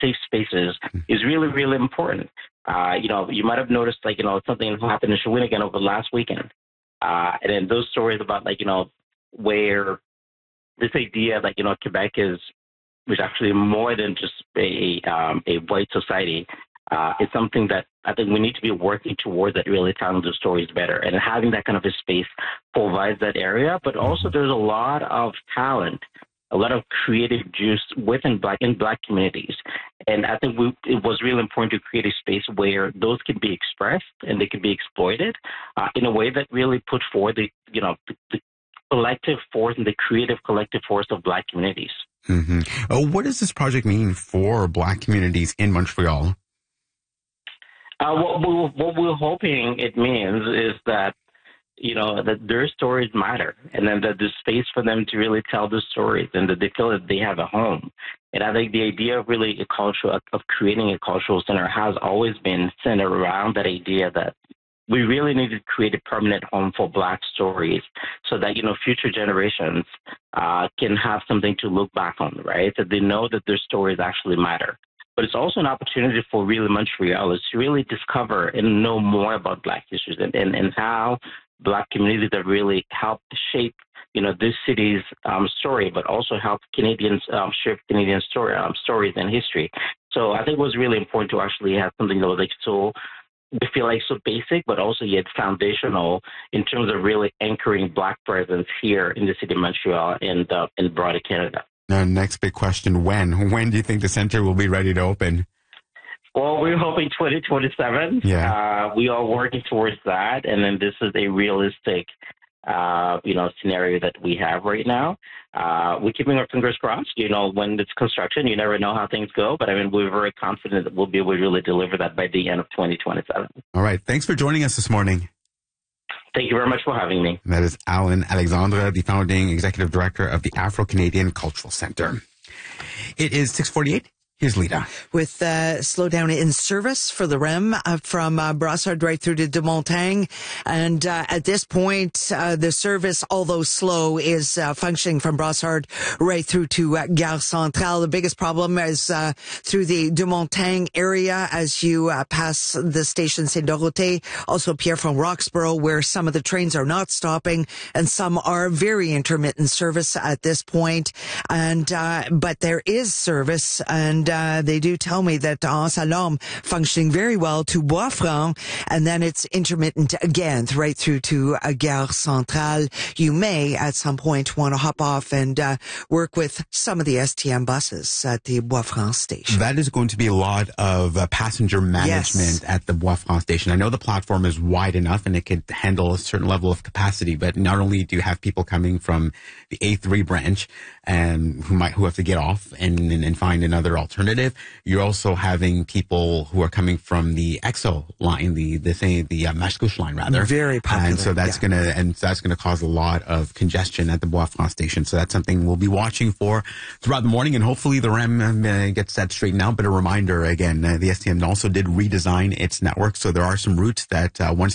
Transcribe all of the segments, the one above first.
safe spaces is really, really important. You might have noticed, something happened in Shawinigan over the last weekend. And then those stories about, where this idea that, Quebec is actually more than just a white society. It's something that I think we need to be working towards, that really telling the stories better, and having that kind of a space provides that area. But also there's a lot of talent, a lot of creative juice in black communities. And I think it was really important to create a space where those can be expressed and they can be exploited in a way that really put forward the collective force and the creative collective force of black communities. Mm-hmm. What does this project mean for black communities in Montreal? What we're hoping it means is that, that their stories matter, and then that there's space for them to really tell the stories, and that they feel that they have a home. And I think the idea of really of creating a cultural center has always been centered around that idea that we really need to create a permanent home for black stories, so that, future generations can have something to look back on, right? That they know that their stories actually matter. But it's also an opportunity for really Montrealers to really discover and know more about black issues and how black communities have really helped shape, this city's story, but also help Canadians shape Canadian stories and history. So I think it was really important to actually have something that was we feel like so basic, but also yet foundational in terms of really anchoring black presence here in the city of Montreal and in broader Canada. Now, next big question, when? When do you think the center will be ready to open? Well, we're hoping 2027. Yeah. We are working towards that. And then this is a realistic, scenario that we have right now. We're keeping our fingers crossed. When it's construction, you never know how things go. But we're very confident that we'll be able to really deliver that by the end of 2027. All right. Thanks for joining us this morning. Thank you very much for having me. That is Alan Alexandre, the founding executive director of the Afro-Canadian Cultural Center. It is 6:48. Here's Lita. With slowdown in service for the REM from Brossard right through to De Montagne. And at this point, the service, although slow, is functioning from Brossard right through to Gare Centrale. The biggest problem is through the De Montagne area as you pass the station Saint-Dorothée. Also Pierre from Roxborough, where some of the trains are not stopping and some are very intermittent service at this point. And but there is service, and they do tell me that Anse-à-Lorme functioning very well to Bois-Franc, and then it's intermittent again right through to Gare Centrale. You may at some point want to hop off and work with some of the STM buses at the Bois-Franc station. That is going to be a lot of passenger management at the Bois-Franc station. I know the platform is wide enough and it could handle a certain level of capacity, but not only do you have people coming from the A3 branch who have to get off and find another alternative, you're also having people who are coming from the EXO line, the Mascouche line rather. Very popular. And so that's gonna cause a lot of congestion at the Bois-Franc station. So that's something we'll be watching for throughout the morning, and hopefully the REM gets that straightened out. But a reminder again, the STM also did redesign its network, so there are some routes that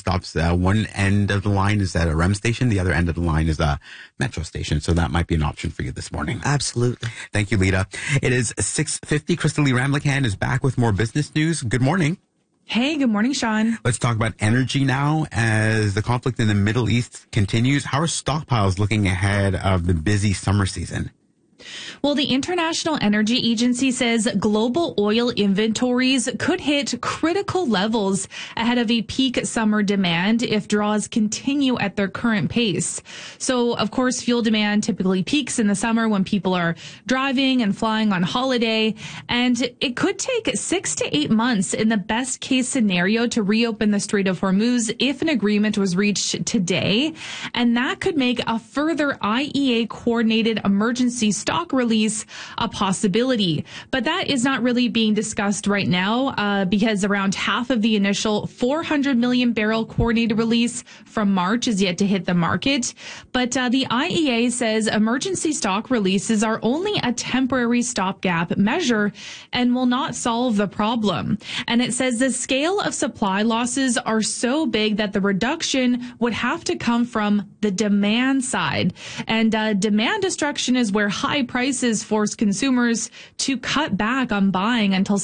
one end of the line is at a REM station, the other end of the line is a metro station. So that might be an option for you this morning. Absolutely. Thank you, Lita. It is 6:50. Crystal Lee Ramlichan is back with more business news. Good morning. Hey, good morning, Sean. Let's talk about energy now as the conflict in the Middle East continues. How are stockpiles looking ahead of the busy summer season? Well, the International Energy Agency says global oil inventories could hit critical levels ahead of a peak summer demand if draws continue at their current pace. So, of course, fuel demand typically peaks in the summer when people are driving and flying on holiday. And it could take 6 to 8 months in the best case scenario to reopen the Strait of Hormuz if an agreement was reached today. And that could make a further IEA coordinated emergency stock release a possibility. But that is not really being discussed right now because around half of the initial 400 million barrel coordinated release from March is yet to hit the market. But the IEA says emergency stock releases are only a temporary stopgap measure and will not solve the problem. And it says the scale of supply losses are so big that the reduction would have to come from the demand side. And demand destruction is where high prices force consumers to cut back on buying until